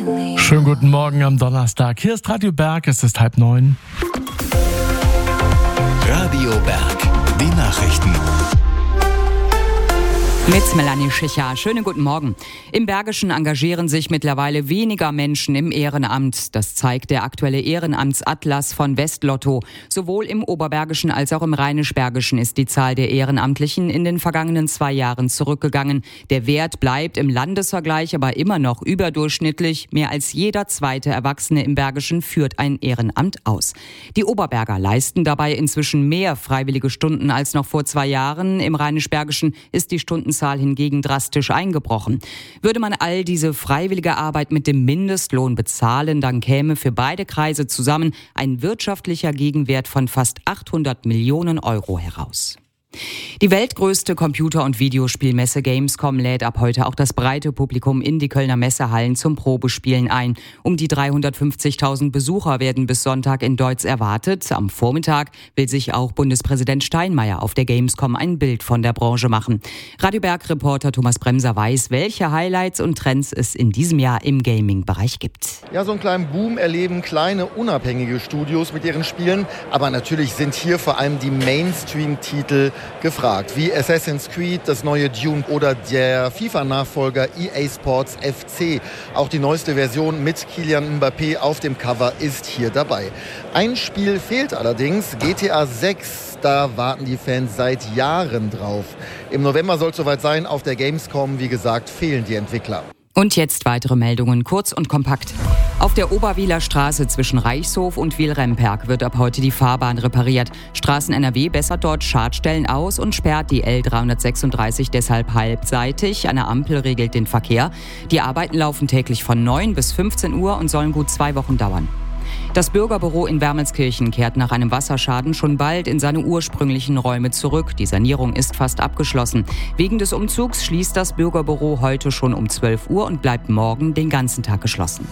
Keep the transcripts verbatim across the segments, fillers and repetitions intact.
Schönen guten Morgen am Donnerstag. Hier ist Radio Berg, es ist halb neun. Radio Berg, die Nachrichten. Mit Melanie Schicher. Schönen guten Morgen. Im Bergischen engagieren sich mittlerweile weniger Menschen im Ehrenamt. Das zeigt der aktuelle Ehrenamtsatlas von Westlotto. Sowohl im Oberbergischen als auch im Rheinisch-Bergischen ist die Zahl der Ehrenamtlichen in den vergangenen zwei Jahren zurückgegangen. Der Wert bleibt im Landesvergleich aber immer noch überdurchschnittlich. Mehr als jeder zweite Erwachsene im Bergischen führt ein Ehrenamt aus. Die Oberberger leisten dabei inzwischen mehr freiwillige Stunden als noch vor zwei Jahren. Im Rheinisch-Bergischen ist die Stundenzahl hingegen drastisch eingebrochen. Würde man all diese freiwillige Arbeit mit dem Mindestlohn bezahlen, dann käme für beide Kreise zusammen ein wirtschaftlicher Gegenwert von fast achthundert Millionen Euro heraus. Die weltgrößte Computer- und Videospielmesse Gamescom lädt ab heute auch das breite Publikum in die Kölner Messehallen zum Probespielen ein. Um die dreihundertfünfzigtausend Besucher werden bis Sonntag in Deutz erwartet. Am Vormittag will sich auch Bundespräsident Steinmeier auf der Gamescom ein Bild von der Branche machen. Radio Berg-Reporter Thomas Bremser weiß, welche Highlights und Trends es in diesem Jahr im Gaming-Bereich gibt. Ja, so einen kleinen Boom erleben kleine, unabhängige Studios mit ihren Spielen. Aber natürlich sind hier vor allem die Mainstream-Titel gefragt, wie Assassin's Creed, das neue Dune oder der FIFA-Nachfolger E A Sports F C. Auch die neueste Version mit Kylian Mbappé auf dem Cover ist hier dabei. Ein Spiel fehlt allerdings, G T A sechs. Da warten die Fans seit Jahren drauf. Im November soll es soweit sein, auf der Gamescom, wie gesagt, fehlen die Entwickler. Und jetzt weitere Meldungen, kurz und kompakt. Auf der Oberwieler Straße zwischen Reichshof und Wilremperg wird ab heute die Fahrbahn repariert. Straßen N R W bessert dort Schadstellen aus und sperrt die L dreihundertsechsunddreißig deshalb halbseitig. Eine Ampel regelt den Verkehr. Die Arbeiten laufen täglich von neun bis fünfzehn Uhr und sollen gut zwei Wochen dauern. Das Bürgerbüro in Wermelskirchen kehrt nach einem Wasserschaden schon bald in seine ursprünglichen Räume zurück. Die Sanierung ist fast abgeschlossen. Wegen des Umzugs schließt das Bürgerbüro heute schon um zwölf Uhr und bleibt morgen den ganzen Tag geschlossen.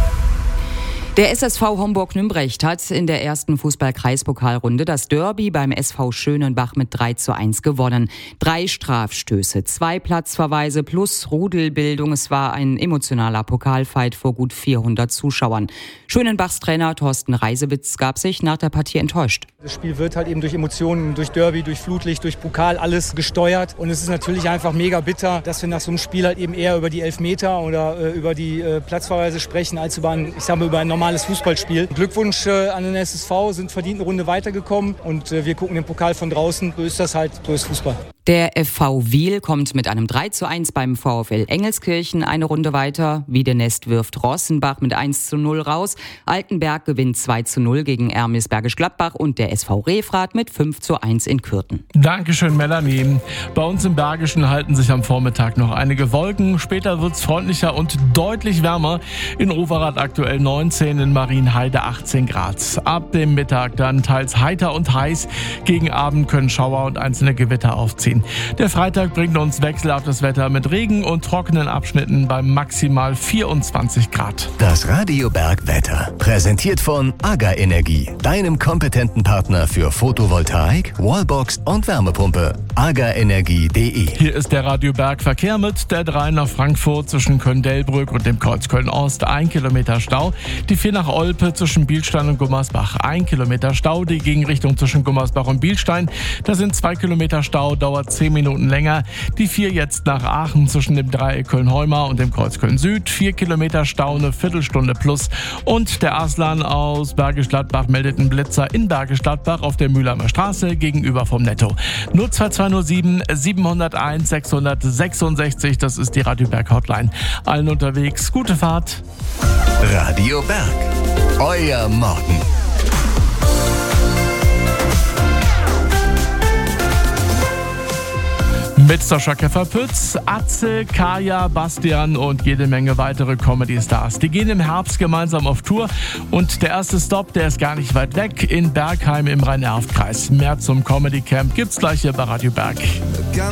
Der S S V Homburg-Nümbrecht hat in der ersten Fußball-Kreispokalrunde das Derby beim S V Schönenbach mit drei zu eins gewonnen. Drei Strafstöße, zwei Platzverweise plus Rudelbildung. Es war ein emotionaler Pokalfight vor gut vierhundert Zuschauern. Schönenbachs Trainer Thorsten Reisewitz gab sich nach der Partie enttäuscht. Das Spiel wird halt eben durch Emotionen, durch Derby, durch Flutlicht, durch Pokal alles gesteuert. Und es ist natürlich einfach mega bitter, dass wir nach so einem Spiel halt eben eher über die Elfmeter oder äh, über die äh, Platzverweise sprechen, als über ein, ich sag mal, über ein normales Fußballspiel. Glückwunsch äh, an den S S V, sind verdient eine Runde weitergekommen und äh, wir gucken den Pokal von draußen. So ist das halt, so ist Fußball. Der F V Wiel kommt mit einem drei zu eins beim VfL Engelskirchen eine Runde weiter. Wiedenest wirft Rossenbach mit eins zu null raus. Altenberg gewinnt zwei zu null gegen Ermis Bergisch Gladbach und der S V Refrath mit fünf zu eins in Kürten. Dankeschön, Melanie. Bei uns im Bergischen halten sich am Vormittag noch einige Wolken. Später wird es freundlicher und deutlich wärmer. In Overath aktuell neunzehn, in Marienheide achtzehn Grad. Ab dem Mittag dann teils heiter und heiß. Gegen Abend können Schauer und einzelne Gewitter aufziehen. Der Freitag bringt uns wechselhaftes Wetter mit Regen und trockenen Abschnitten bei maximal vierundzwanzig Grad. Das Radio Berg Wetter, präsentiert von AGA Energie, deinem kompetenten Partner für Photovoltaik, Wallbox und Wärmepumpe. agaenergie punkt de. Hier ist der Radio Berg Verkehr mit der drei nach Frankfurt zwischen Köln-Delbrück und dem Kreuz Köln-Ost. Ein Kilometer Stau. Die vier nach Olpe zwischen Bielstein und Gummersbach. Ein Kilometer Stau. Die Gegenrichtung zwischen Gummersbach und Bielstein. Da sind zwei Kilometer Stau, dauert zehn Minuten länger. Die vier jetzt nach Aachen zwischen dem Dreieck Köln-Heumar und dem Kreuz Köln-Süd. Vier Kilometer Stau, eine Viertelstunde plus. Und der Arslan aus Bergisch Gladbach meldet einen Blitzer in Bergisch Gladbach auf der Mühlheimer Straße gegenüber vom Netto. null zwei zwei null sieben sieben null eins sechs sechs sechs, das ist die Radio Berg Hotline. Allen unterwegs, gute Fahrt. Radio Berg, euer Morgen. Mit Sascha Käfer-Pütz, Atze, Kaya, Bastian und jede Menge weitere Comedy-Stars. Die gehen im Herbst gemeinsam auf Tour und der erste Stop, der ist gar nicht weit weg, in Bergheim im Rhein-Erft-Kreis. Mehr zum Comedy-Camp gibt's gleich hier bei Radio Berg.